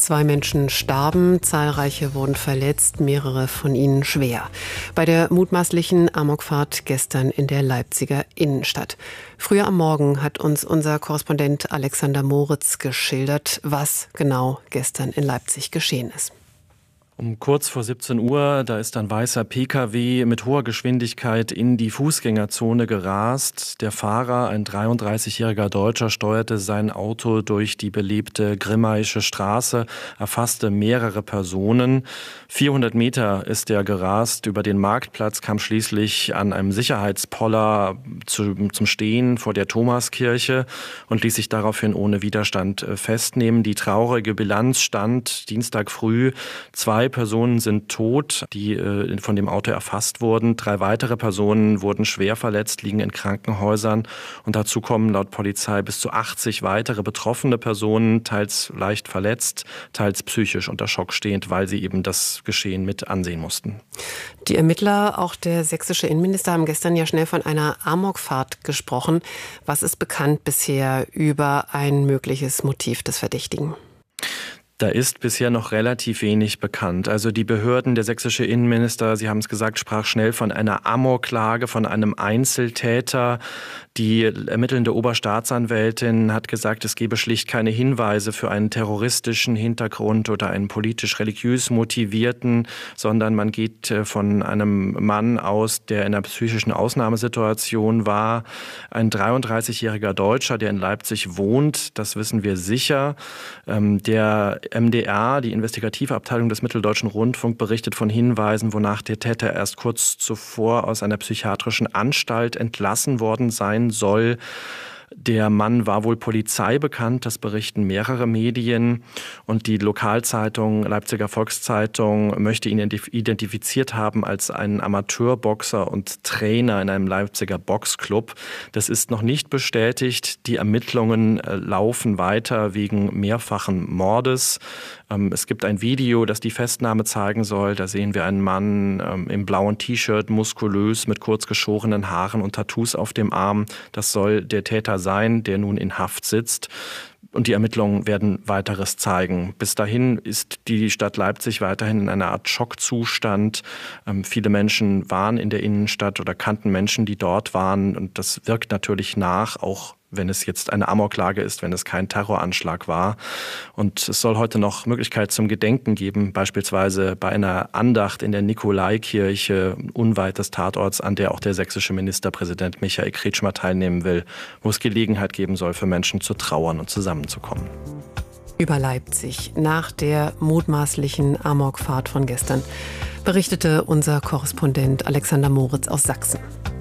2 Menschen starben, zahlreiche wurden verletzt, mehrere von ihnen schwer. Bei der mutmaßlichen Amokfahrt gestern in der Leipziger Innenstadt. Früher am Morgen hat uns unser Korrespondent Alexander Moritz geschildert, was genau gestern in Leipzig geschehen ist. Um kurz vor 17 Uhr, da ist ein weißer Pkw mit hoher Geschwindigkeit in die Fußgängerzone gerast. Der Fahrer, ein 33-jähriger Deutscher, steuerte sein Auto durch die belebte Grimmaische Straße, erfasste mehrere Personen. 400 Meter ist er gerast über den Marktplatz, kam schließlich an einem Sicherheitspoller zum Stehen vor der Thomaskirche und ließ sich daraufhin ohne Widerstand festnehmen. Die traurige Bilanz stand Dienstag früh: 2 Personen sind tot, die von dem Auto erfasst wurden. 3 weitere Personen wurden schwer verletzt, liegen in Krankenhäusern. Und dazu kommen laut Polizei bis zu 80 weitere betroffene Personen, teils leicht verletzt, teils psychisch unter Schock stehend, weil sie eben das Geschehen mit ansehen mussten. Die Ermittler, auch der sächsische Innenminister, haben gestern ja schnell von einer Amokfahrt gesprochen. Was ist bekannt bisher über ein mögliches Motiv des Verdächtigen? Da ist bisher noch relativ wenig bekannt. Also die Behörden, der sächsische Innenminister, Sie haben es gesagt, sprach schnell von einer Amoklage, von einem Einzeltäter. Die ermittelnde Oberstaatsanwältin hat gesagt, es gebe schlicht keine Hinweise für einen terroristischen Hintergrund oder einen politisch-religiös motivierten, sondern man geht von einem Mann aus, der in einer psychischen Ausnahmesituation war. Ein 33-jähriger Deutscher, der in Leipzig wohnt, das wissen wir sicher. Der MDR, die Investigativabteilung des Mitteldeutschen Rundfunk, berichtet von Hinweisen, wonach der Täter erst kurz zuvor aus einer psychiatrischen Anstalt entlassen worden sein soll. Der Mann war wohl Polizei bekannt, das berichten mehrere Medien. Und die Lokalzeitung Leipziger Volkszeitung möchte ihn identifiziert haben als einen Amateurboxer und Trainer in einem Leipziger Boxclub. Das ist noch nicht bestätigt. Die Ermittlungen laufen weiter wegen mehrfachen Mordes. Es gibt ein Video, das die Festnahme zeigen soll. Da sehen wir einen Mann im blauen T-Shirt, muskulös, mit kurz geschorenen Haaren und Tattoos auf dem Arm. Das soll der Täter sein, der nun in Haft sitzt. Und die Ermittlungen werden Weiteres zeigen. Bis dahin ist die Stadt Leipzig weiterhin in einer Art Schockzustand. Viele Menschen waren in der Innenstadt oder kannten Menschen, die dort waren. Und das wirkt natürlich nach, auch wenn es jetzt eine Amoklage ist, wenn es kein Terroranschlag war. Und es soll heute noch Möglichkeit zum Gedenken geben, beispielsweise bei einer Andacht in der Nikolaikirche unweit des Tatorts, an der auch der sächsische Ministerpräsident Michael Kretschmer teilnehmen will, wo es Gelegenheit geben soll, für Menschen zu trauern und zusammenzukommen. Über Leipzig nach der mutmaßlichen Amokfahrt von gestern berichtete unser Korrespondent Alexander Moritz aus Sachsen.